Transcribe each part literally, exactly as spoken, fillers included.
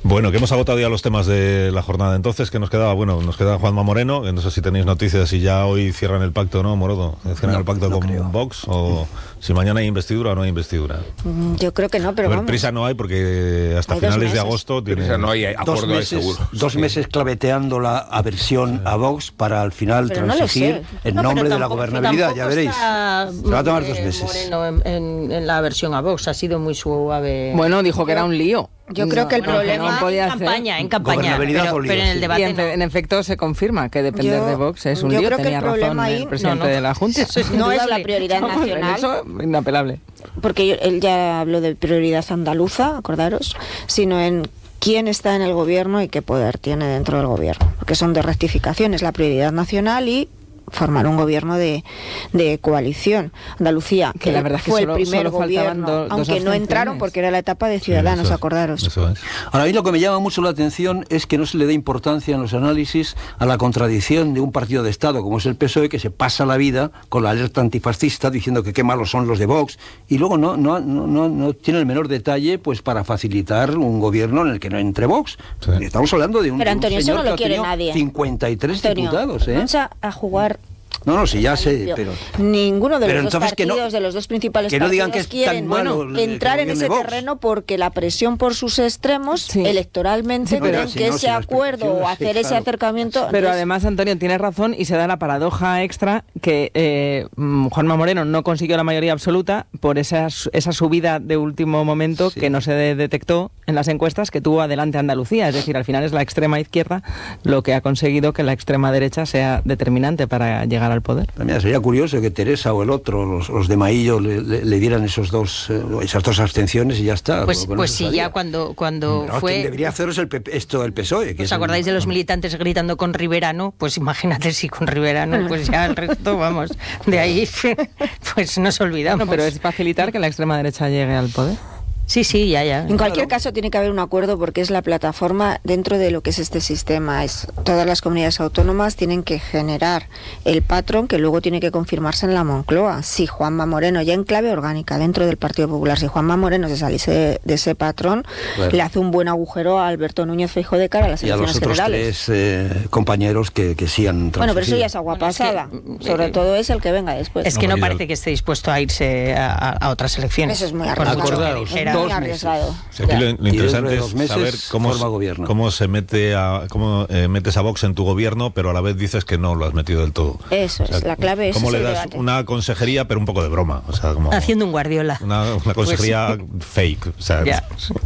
Bueno, que hemos agotado ya los temas de la jornada. Entonces, ¿qué nos quedaba? Bueno, nos queda Juanma Moreno, que no sé si tenéis noticias y ya hoy cierran el pacto, ¿no, Morodo? ¿Cierran no, el pacto no con creo. Vox? ¿O si mañana hay investidura o no hay investidura? Yo creo que no, pero a ver, vamos. prisa no hay porque hasta hay finales de agosto tiene... Prisa no hay, acuerdo dos meses, seguro. Dos sí. meses claveteando la aversión sí. a Vox para al final pero transigir no en no, nombre tampoco, de la gobernabilidad, ya veréis. Está, Se va a tomar dos meses. Moreno en, en, en la aversión a Vox ha sido muy suave. Bueno, dijo que era un lío. Yo creo que el bueno, problema no podía en campaña, en campaña, pero, pero en el debate y en, no. en efecto se confirma que depender yo, de Vox es un lío. Creo Tenía que el razón ahí, el presidente no, no, de la Junta. Eso es no es la prioridad Vamos, nacional. Eso inapelable. Porque él ya habló de prioridad andaluza, acordaros, sino en quién está en el gobierno y qué poder tiene dentro del gobierno. Porque son de rectificación, es la prioridad nacional y formar un gobierno de, de coalición. Andalucía, que la verdad es que fue solo, el primer gobierno, do, aunque no entraron porque era la etapa de Ciudadanos, sí, eso, acordaros. Eso es. Ahora, a mí lo que me llama mucho la atención es que no se le dé importancia en los análisis a la contradicción de un partido de Estado como es el P S O E, que se pasa la vida con la alerta antifascista diciendo que qué malos son los de Vox, y luego no, no, no, no, no tiene el menor detalle pues para facilitar un gobierno en el que no entre Vox. Sí. Estamos hablando de un, Pero Antonio, un señor eso no lo que quiere ha nadie. cincuenta y tres Antonio, diputados. ¿eh? Vamos a, a jugar... No, no, sí, ya sé, pero... Ninguno de pero los dos partidos, no, de los dos principales que no partidos digan que es quieren tan malo bueno, el, entrar el en ese terreno porque la presión por sus extremos, sí. electoralmente, sí, creen si que no, ese si acuerdo o hacer sí, ese claro. acercamiento... Pero entonces... además, Antonio, tienes razón y se da la paradoja extra que eh, Juanma Moreno no consiguió la mayoría absoluta por esa, esa subida de último momento sí. que no se de, detectó en las encuestas que tuvo adelante Andalucía. Es decir, al final es la extrema izquierda lo que ha conseguido que la extrema derecha sea determinante para llegar al poder. También sería curioso que Teresa o el otro, los, los de Maillo, le, le, le dieran esos dos, eh, esas dos abstenciones y ya está. Pues, pues sí, ya cuando, cuando no, fue... Quien debería haceros el P P, esto el P S O E. Que ¿Os acordáis el... de los militantes gritando con Riverano? Pues imagínate si con Riverano, pues ya el resto, vamos, de ahí pues nos olvidamos. No, pero es facilitar que la extrema derecha llegue al poder. Sí, sí, ya, ya. En cualquier claro. caso tiene que haber un acuerdo porque es la plataforma dentro de lo que es este sistema. Es todas las comunidades autónomas tienen que generar el patrón que luego tiene que confirmarse en la Moncloa. Si Juanma Moreno, ya en clave orgánica dentro del Partido Popular, si Juanma Moreno se saliese de, de ese patrón, bueno. le hace un buen agujero a Alberto Núñez Feijóo de cara a las elecciones generales. Y a los otros generales. tres eh, compañeros que, que sí han Bueno, pero eso ya es agua bueno, pasada. Es que, Sobre eh, todo es el que venga después. Es que no, no parece que esté dispuesto a irse a, a otras elecciones. Eso es muy arriesgado. Muy arriesgado. Sí, aquí lo, lo interesante es saber cómo, cómo se mete a cómo eh, metes a Vox en tu gobierno, pero a la vez dices que no lo has metido del todo. Eso o sea, es la clave. ¿Cómo es le das debate. Una consejería, pero un poco de broma? O sea, como haciendo un Guardiola. Una, una consejería pues, fake. O sea, yeah.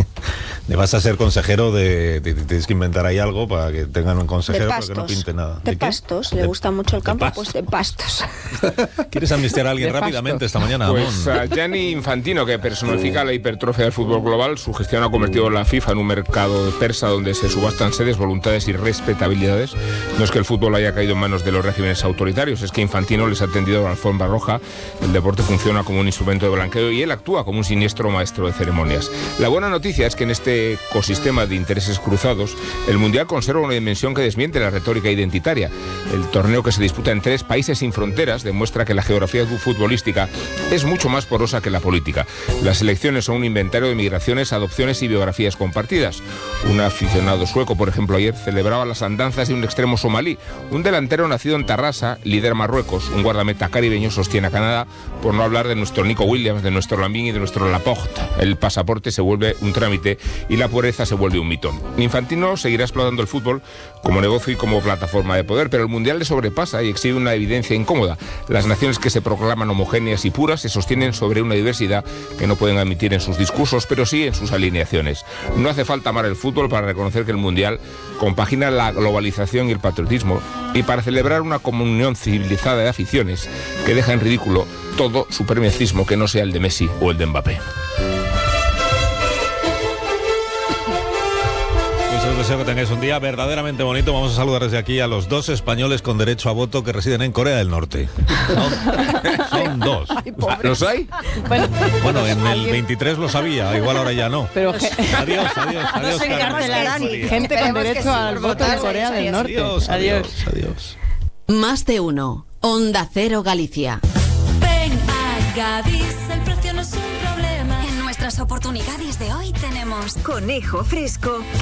le vas a ser consejero de, de, de. Tienes que inventar ahí algo para que tengan un consejero pero que no pinte nada. De, ¿De pastos. ¿Le gusta mucho el campo? De pues de pastos. ¿Quieres amnistiar a alguien de rápidamente pastos. Esta mañana? Pues a Gianni Infantino, que personifica la hipertrofia del fútbol global. Su gestión ha convertido la FIFA en un mercado persa donde se subastan sedes, voluntades y respetabilidades. No es que el fútbol haya caído en manos de los regímenes autoritarios, es que Infantino les ha tendido la alfombra roja, el deporte funciona como un instrumento de blanqueo y él actúa como un siniestro maestro de ceremonias. La buena noticia es que en este ecosistema de intereses cruzados, el Mundial conserva una dimensión que desmiente la retórica identitaria. El torneo, que se disputa en tres países sin fronteras, demuestra que la geografía futbolística es mucho más porosa que la política. Las elecciones son un inventario de migraciones, adopciones y biografías compartidas. Un aficionado sueco, por ejemplo, ayer celebraba las andanzas de un extremo somalí. Un delantero nacido en Tarrasa lidera Marruecos. Un guardameta caribeño sostiene a Canadá, por no hablar de nuestro Nico Williams, de nuestro Lamine y de nuestro Laporte. El pasaporte se vuelve un trámite y la pureza se vuelve un mito. Infantino seguirá explotando el fútbol como negocio y como plataforma de poder, pero el Mundial le sobrepasa y exhibe una evidencia incómoda. Las naciones que se proclaman homogéneas y puras se sostienen sobre una diversidad que no pueden admitir en sus discursos, pero sí en sus alineaciones. No hace falta amar el fútbol para reconocer que el Mundial compagina la globalización y el patriotismo y para celebrar una comunión civilizada de aficiones que deja en ridículo todo supremacismo que no sea el de Messi o el de Mbappé. Os deseo que tengáis un día verdaderamente bonito. Vamos a saludar desde aquí a los dos españoles con derecho a voto que residen en Corea del Norte. Son, son dos. Ay, ¿los hay? Bueno, bueno, en el veintitrés lo sabía, igual ahora ya no. Pero adiós, adiós, adiós. Se encarcelarán gente con derecho al voto en Corea del Norte. Adiós, adiós, adiós. Más de uno. Onda Cero Galicia. Ven a Gadis, el precio no es un problema. En nuestras oportunidades de hoy tenemos conejo fresco.